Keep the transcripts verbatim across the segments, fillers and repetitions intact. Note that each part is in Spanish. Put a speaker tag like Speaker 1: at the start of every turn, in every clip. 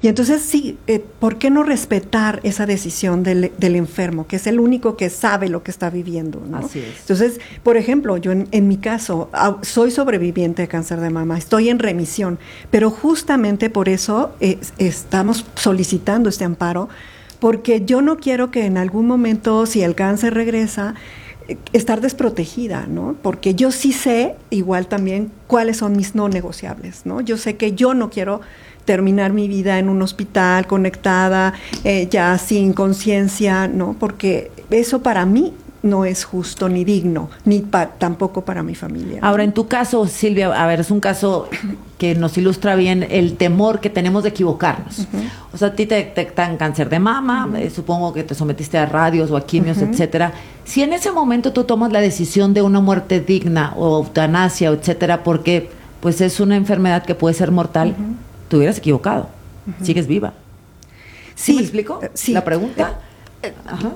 Speaker 1: Y entonces sí, eh, ¿por qué no respetar esa decisión del, del enfermo, que es el único que sabe lo que está viviendo, ¿no?
Speaker 2: Así es.
Speaker 1: Entonces, por ejemplo, yo en, en mi caso, soy sobreviviente de cáncer de mama, estoy en remisión, pero justamente por eso eh, estamos solicitando este amparo, porque yo no quiero que en algún momento, si el cáncer regresa, estar desprotegida, ¿no? Porque yo sí sé, igual también, cuáles son mis no negociables, ¿no? Yo sé que yo no quiero terminar mi vida en un hospital conectada, eh, ya sin conciencia, ¿no? Porque eso para mí no es justo ni digno, ni pa- tampoco para mi familia.
Speaker 2: Ahora, en tu caso, Silvia, a ver, es un caso que nos ilustra bien el temor que tenemos de equivocarnos. Uh-huh. O sea, a ti te detectan cáncer de mama, uh-huh. eh, supongo que te sometiste a radios o a quimios, uh-huh. etcétera. Si en ese momento tú tomas la decisión de una muerte digna o eutanasia, etcétera, porque pues es una enfermedad que puede ser mortal, uh-huh. te hubieras equivocado. Uh-huh. Sigues viva. ¿Sí, ¿Sí me explico? Uh, sí. La pregunta.
Speaker 1: Uh, uh, Ajá.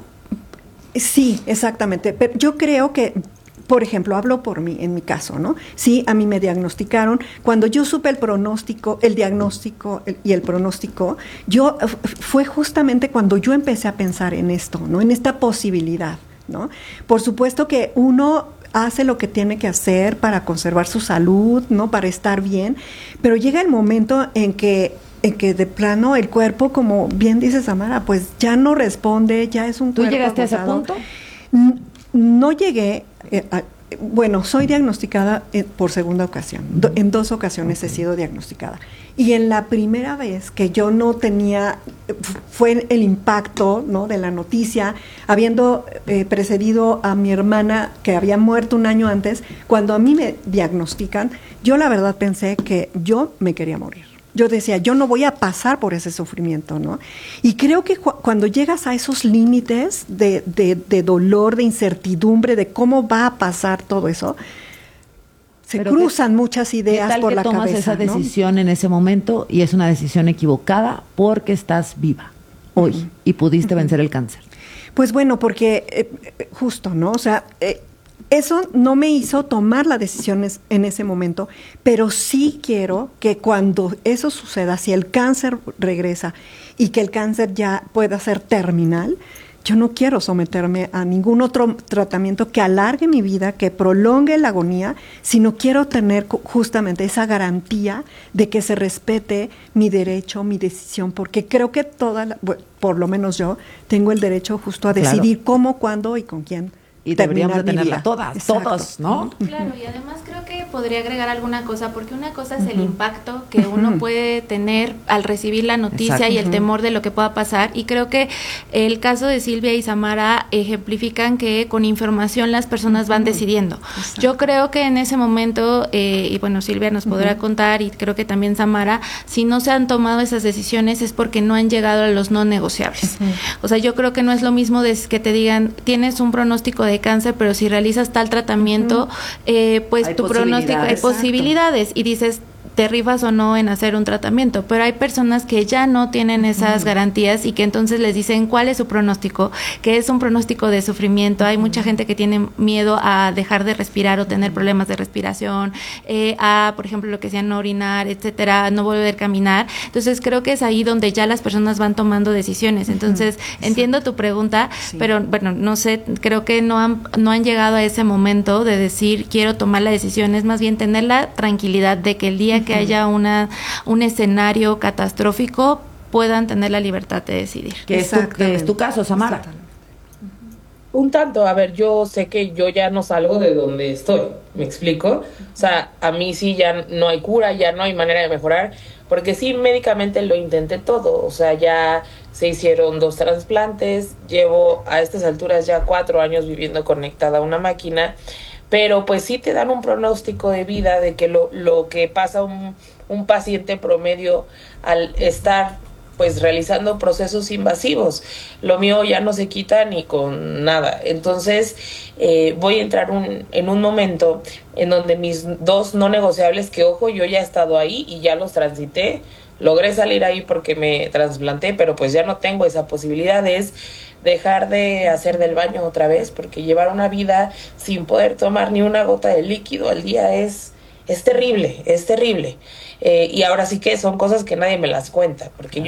Speaker 1: Sí, exactamente. Pero yo creo que, por ejemplo, hablo por mí, en mi caso, ¿no? Sí, a mí me diagnosticaron. Cuando yo supe el pronóstico, el diagnóstico el, y el pronóstico, yo fue justamente cuando yo empecé a pensar en esto, ¿no? En esta posibilidad, ¿no? Por supuesto que uno hace lo que tiene que hacer para conservar su salud, ¿no? Para estar bien, pero llega el momento en que en que de plano el cuerpo, como bien dice Samara, pues ya no responde, ya es un
Speaker 2: cuerpo. ¿Tú llegaste agotado. A ese
Speaker 1: punto? No llegué, eh, a, bueno, soy diagnosticada eh, por segunda ocasión, uh-huh. Do, en dos ocasiones okay. he sido diagnosticada. Y en la primera vez que yo no tenía, fue el impacto, ¿no? De la noticia, habiendo eh, precedido a mi hermana que había muerto un año antes, cuando a mí me diagnostican, yo la verdad pensé que yo me quería morir. Yo decía, yo no voy a pasar por ese sufrimiento, ¿no? Y creo que cu- cuando llegas a esos límites de, de, de dolor, de incertidumbre, de cómo va a pasar todo eso, se Pero cruzan que, muchas ideas
Speaker 2: ¿qué tal
Speaker 1: por
Speaker 2: que
Speaker 1: la
Speaker 2: tomas
Speaker 1: cabeza,
Speaker 2: esa decisión, ¿no? En ese momento, y es una decisión equivocada porque estás viva hoy uh-huh. y pudiste uh-huh. vencer el cáncer?
Speaker 1: Pues bueno, porque eh, justo, ¿no? O sea, eh, eso no me hizo tomar las decisiones en ese momento, pero sí quiero que cuando eso suceda, si el cáncer regresa y que el cáncer ya pueda ser terminal, yo no quiero someterme a ningún otro tratamiento que alargue mi vida, que prolongue la agonía, sino quiero tener justamente esa garantía de que se respete mi derecho, mi decisión, porque creo que toda, la, bueno, por lo menos yo, tengo el derecho justo a decidir claro. cómo, cuándo y con quién.
Speaker 2: Y deberíamos de tenerla todas, Exacto. todos, ¿no?
Speaker 3: Claro, y además creo que podría agregar alguna cosa, porque una cosa es uh-huh. el impacto que uh-huh. uno puede tener al recibir la noticia Exacto. y el temor de lo que pueda pasar, y creo que el caso de Silvia y Samara ejemplifican que con información las personas van uh-huh. decidiendo. Exacto. Yo creo que en ese momento, eh, y bueno, Silvia nos podrá uh-huh. contar, y creo que también Samara, si no se han tomado esas decisiones es porque no han llegado a los no negociables. Uh-huh. O sea, yo creo que no es lo mismo de que te digan, tienes un pronóstico de de cáncer, pero si realizas tal tratamiento, uh-huh. eh, pues hay tu pronóstico, hay posibilidades, y dices, te rifas o no en hacer un tratamiento, pero hay personas que ya no tienen esas uh-huh. garantías y que entonces les dicen cuál es su pronóstico, que es un pronóstico de sufrimiento. Hay uh-huh. mucha gente que tiene miedo a dejar de respirar o tener problemas de respiración, eh, a, por ejemplo, lo que sea no orinar, etcétera, no volver a caminar. Entonces creo que es ahí donde ya las personas van tomando decisiones. Entonces uh-huh. entiendo sí. tu pregunta, sí. pero bueno, no sé, creo que no han, no han llegado a ese momento de decir quiero tomar la decisión, es más bien tener la tranquilidad de que el día uh-huh. que haya una un escenario catastrófico puedan tener la libertad de decidir.
Speaker 2: Que es, tu, que es tu caso, Samara.
Speaker 4: Un tanto, a ver, yo sé que yo ya no salgo de donde estoy, ¿me explico? O sea, a mí sí ya no hay cura, ya no hay manera de mejorar, porque sí médicamente lo intenté todo, o sea, ya se hicieron dos trasplantes, llevo a estas alturas ya cuatro años viviendo conectada a una máquina, pero pues sí te dan un pronóstico de vida de que lo, lo que pasa un, un paciente promedio al estar pues realizando procesos invasivos. Lo mío ya no se quita ni con nada. Entonces eh, voy a entrar un, en un momento en donde mis dos no negociables, que ojo, yo ya he estado ahí y ya los transité, logré salir ahí porque me trasplanté, pero pues ya no tengo esa posibilidad, es dejar de hacer del baño otra vez, porque llevar una vida sin poder tomar ni una gota de líquido al día es, es terrible, es terrible. Eh, y ahora sí que son cosas que nadie me las cuenta, porque yo